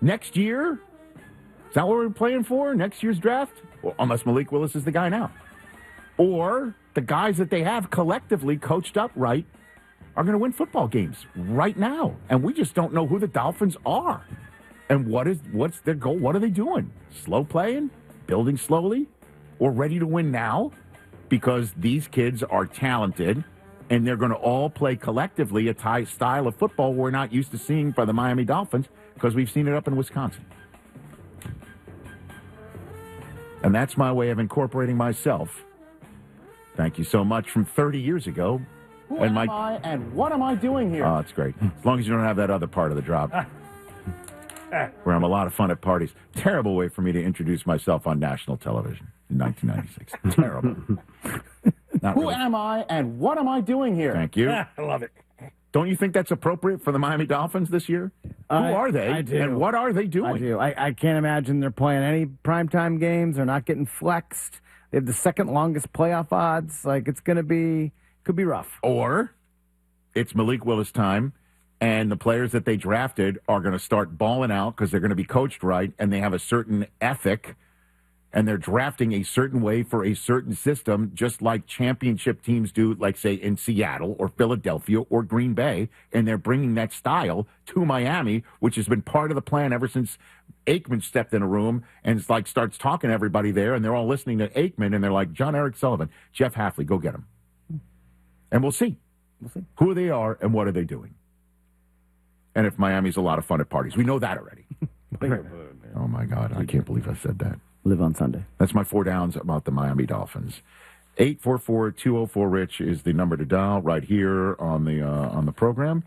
Next year? Is that what we're playing for? Next year's draft? Well, unless Malik Willis is the guy now. Or the guys that they have collectively coached up right are going to win football games right now. And we just don't know who the Dolphins are. And what's their goal? What are they doing? Slow playing? Building slowly? Or ready to win now? Because these kids are talented, and they're going to all play collectively a style of football we're not used to seeing for the Miami Dolphins because we've seen it up in Wisconsin. And that's my way of incorporating myself. Thank you so much from 30 years ago. Who am I and what am I doing here? Oh, it's great. As long as you don't have that other part of the job where I'm a lot of fun at parties. Terrible way for me to introduce myself on national television in 1996. Terrible. Who am I and what am I doing here? Thank you. I love it. Don't you think that's appropriate for the Miami Dolphins this year? Who are they? I do. And what are they doing? I do. I can't imagine they're playing any primetime games. They're not getting flexed. They have the second longest playoff odds. Like, it's going to be, could be rough. Or it's Malik Willis time, and the players that they drafted are going to start balling out because they're going to be coached right, and they have a certain ethic, and they're drafting a certain way for a certain system, just like championship teams do, like, say, in Seattle or Philadelphia or Green Bay, and they're bringing that style to Miami, which has been part of the plan ever since Aikman stepped in a room and it's like starts talking to everybody there, and they're all listening to Aikman, and they're like, John Eric Sullivan, Jeff Hafley, go get him. And we'll see. Who they are and what are they doing. And if Miami's a lot of fun at parties. We know that already. Oh, my God. I can't believe I said that. Live on Sunday. That's my 4 downs about the Miami Dolphins. 844-204-RICH is the number to dial right here on the program.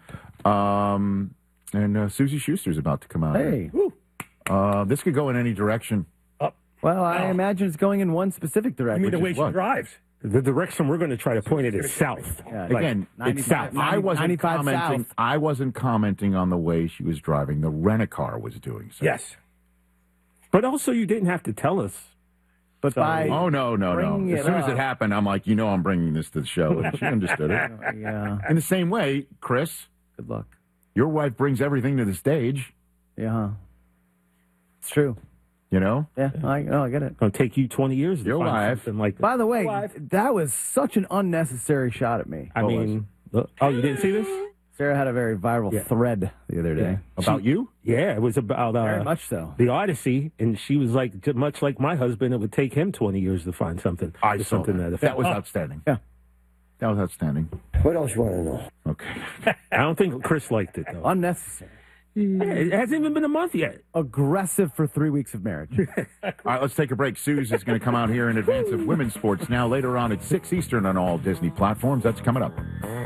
And Susie Schuster's about to come out. Hey. This could go in any direction. Well, I imagine it's going in one specific direction. I mean, the way she drives. The direction we're going to try to point it is south. Yeah. Again, it's south. I wasn't commenting on the way she was driving. The rent-a-car was doing so. Yes. But also, you didn't have to tell us. But by Oh, no. As soon as it happened, I'm like, I'm bringing this to the show. And she understood it. Yeah. In the same way, Chris, Good luck. your wife brings everything to the stage, Yeah. It's true. you know? Yeah, I get it. It's going to take you 20 years to Your find wife. something like that. By the way, that was such an unnecessary shot at me. I mean, you didn't see this? Sarah had a very viral thread the other day. About you? Yeah, it was about Very much so. the Odyssey, and she was like, much like my husband, it would take him 20 years to find something. I saw something that. that That was outstanding. Yeah. That was outstanding. What else you want to know? Okay. I don't think Chris liked it, though. Unnecessary. It hasn't even been a month yet. Aggressive for 3 weeks of marriage. All right, let's take a break. Suze is going to come out here in advance of women's sports now later on at 6 Eastern on all Disney platforms. That's coming up.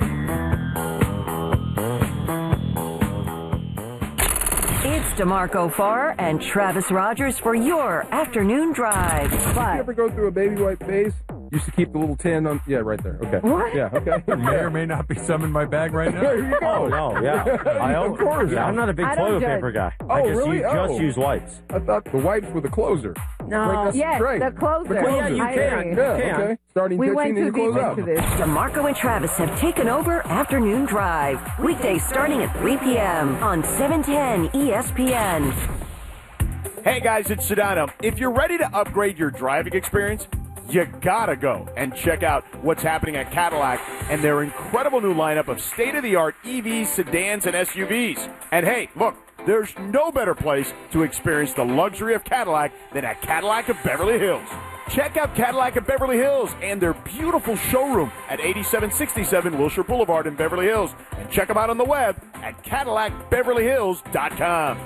It's DeMarco Farr and Travis Rogers for your afternoon drive. You ever go through a baby wipe phase? Used to keep the little tin on. Yeah, right there. Okay. What? Yeah, okay. May or may not be some in my bag right now. There you go. Oh, no, yeah. Of course. I'm not a big I don't toilet judge. paper guy. Oh, I just really? just use wipes. I thought the wipes were the closer. No. Yes, right. the closer. The closer. Yeah, you I can. agree. Yeah, can. okay. Starting We pitching went and too you close deep up. into this. DeMarco and Travis have taken over Afternoon Drive. Weekdays starting at 3 p.m. on 710 ESPN. Hey guys, it's Sedano. If you're ready to upgrade your driving experience, you gotta go and check out what's happening at Cadillac and their incredible new lineup of state-of-the-art EVs, sedans, and SUVs. And hey, look, there's no better place to experience the luxury of Cadillac than at Cadillac of Beverly Hills. Check out Cadillac of Beverly Hills and their beautiful showroom at 8767 Wilshire Boulevard in Beverly Hills. And check them out on the web at CadillacBeverlyHills.com.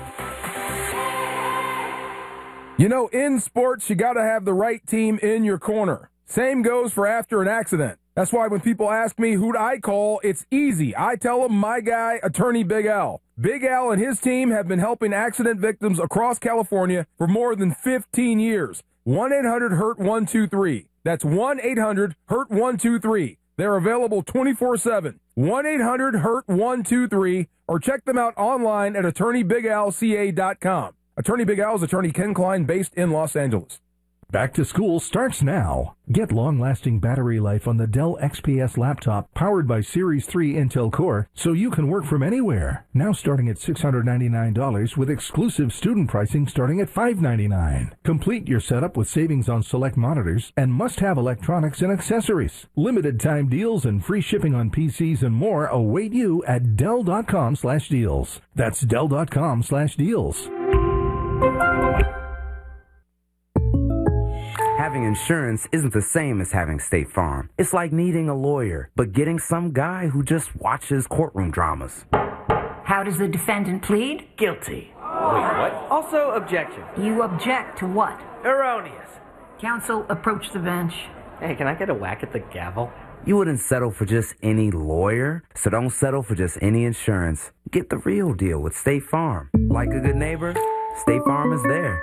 You know, in sports, you got to have the right team in your corner. Same goes for after an accident. That's why when people ask me who I call, it's easy. I tell them my guy, Attorney Big Al. Big Al and his team have been helping accident victims across California for more than 15 years. 1-800-HURT-123. That's 1-800-HURT-123. They're available 24/7. 1-800-HURT-123 or check them out online at attorneybigalca.com. Attorney Big Al is Attorney Ken Klein, based in Los Angeles. Back to school starts now. Get long-lasting battery life on the Dell XPS laptop powered by Series 3 Intel Core so you can work from anywhere. Now starting at $699 with exclusive student pricing starting at $599. Complete your setup with savings on select monitors and must-have electronics and accessories. Limited time deals and free shipping on PCs and more await you at Dell.com/deals. That's Dell.com/deals. Having insurance isn't the same as having State Farm. It's like needing a lawyer, but getting some guy who just watches courtroom dramas. How does the defendant plead? Guilty. Wait, what? Also, objection. You object to what? Erroneous. Counsel, approach the bench. Hey, can I get a whack at the gavel? You wouldn't settle for just any lawyer, so don't settle for just any insurance. Get the real deal with State Farm. Like a good neighbor, State Farm is there.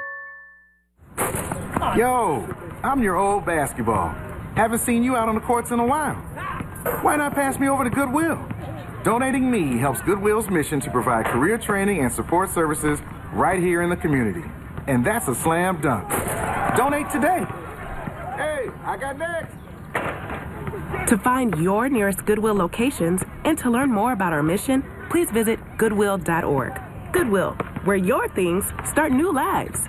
Yo, I'm your old basketball. Haven't seen you out on the courts in a while. Why not pass me over to Goodwill? Donating me helps Goodwill's mission to provide career training and support services right here in the community. And that's a slam dunk. Donate today. Hey, I got next. To find your nearest Goodwill locations and to learn more about our mission, please visit Goodwill.org. Goodwill, where your things start new lives.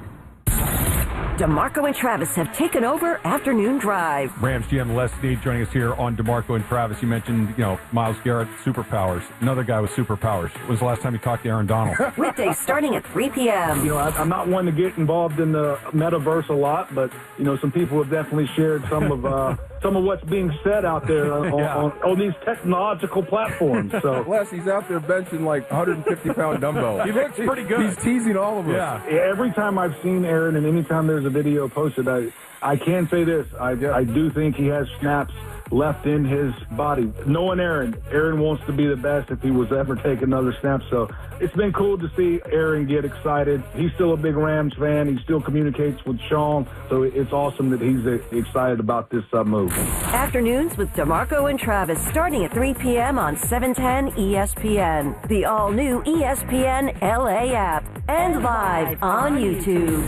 DeMarco and Travis have taken over Afternoon Drive. Rams GM Les Snead joining us here on DeMarco and Travis. You mentioned, Myles Garrett, superpowers. Another guy with superpowers. When was the last time you talked to Aaron Donald? Weekdays starting at 3 p.m. I'm not one to get involved in the metaverse a lot, but, some people have definitely shared some of what's being said out there on these technological platforms. So Les, he's out there benching like 150-pound dumbbells. He looks pretty good. He's teasing all of us. Yeah. Every time I've seen Aaron and anytime there's a video posted, I can say this. I do think he has snaps left in his body. Knowing Aaron wants to be the best if he was ever take another snap. So it's been cool to see Aaron get excited. He's still a big Rams fan. He still communicates with Sean. So it's awesome that he's excited about this move. Afternoons with DeMarco and Travis starting at 3 p.m. on 710 ESPN. The all-new ESPN LA app and live on YouTube.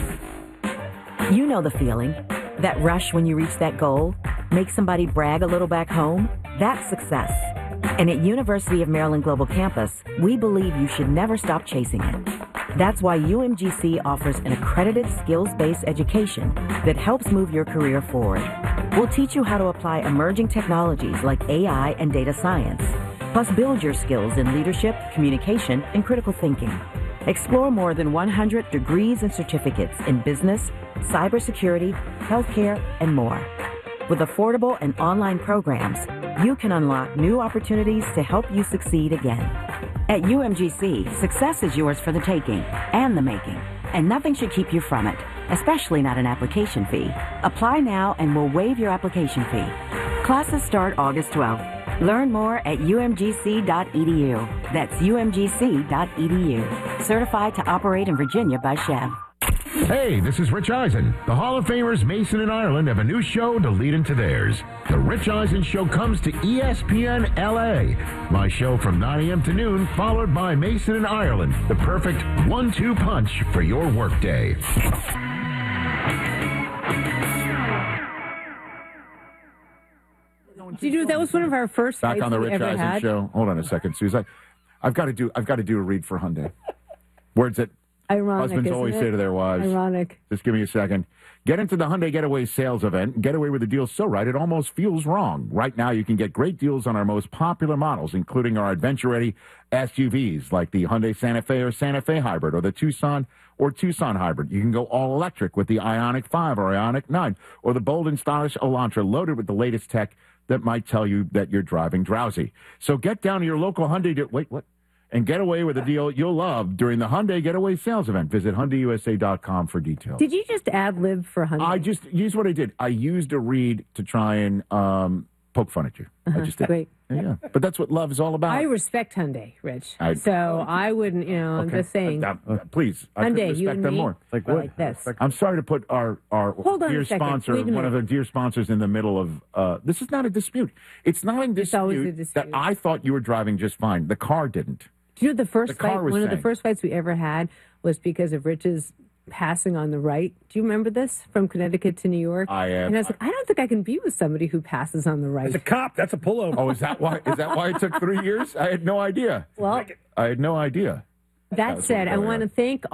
You know the feeling. That rush when you reach that goal? Make somebody brag a little back home? That's success. And at University of Maryland Global Campus, we believe you should never stop chasing it. That's why UMGC offers an accredited skills-based education that helps move your career forward. We'll teach you how to apply emerging technologies like AI and data science, plus build your skills in leadership, communication, and critical thinking. Explore more than 100 degrees and certificates in business, cybersecurity, healthcare, and more. With affordable and online programs, you can unlock new opportunities to help you succeed again. At UMGC, success is yours for the taking and the making, and nothing should keep you from it, especially not an application fee. Apply now and we'll waive your application fee. Classes start August 12th. Learn more at umgc.edu. That's umgc.edu. Certified to operate in Virginia by Chev. Hey, this is Rich Eisen. The Hall of Famers Mason and Ireland have a new show to lead into theirs. The Rich Eisen Show comes to ESPN LA. My show from 9 a.m. to noon, followed by Mason and Ireland. The perfect 1-2 punch for your workday. Did you? That was one of our first back on the Rich Eisen had. Show. Hold on a second, Susan. I've got to do a read for Hyundai. Words that husbands always say to their wives. Ironic. Just give me a second. Get into the Hyundai Getaway sales event and get away with the deal so right it almost feels wrong. Right now, you can get great deals on our most popular models, including our adventure-ready SUVs like the Hyundai Santa Fe or Santa Fe Hybrid or the Tucson or Tucson Hybrid. You can go all-electric with the Ioniq 5 or Ioniq 9 or the bold and stylish Elantra loaded with the latest tech that might tell you that you're driving drowsy. So get down to your local Hyundai. Wait, what? And get away with a deal you'll love during the Hyundai Getaway sales event. Visit HyundaiUSA.com for details. Did you just ad-lib for Hyundai? Here's what I did. I used a read to try and poke fun at you. I just did. Great. Yeah. But that's what love is all about. I respect Hyundai, Rich. So I wouldn't, I'm just saying. Please. I Hyundai, respect you and them me, more. like this. I'm sorry to put our dear sponsor, one of the dear sponsors in the middle of, this is not a dispute. It's not a dispute that I thought you were driving just fine. The car didn't. Do you know the first fight? One of the first fights we ever had was because of Rich's passing on the right. Do you remember this from Connecticut to New York? I am. And I was like, I don't think I can be with somebody who passes on the right. As a cop, that's a pullover. Oh, is that why it took 3 years? I had no idea. Well, I had no idea. That said, I want to thank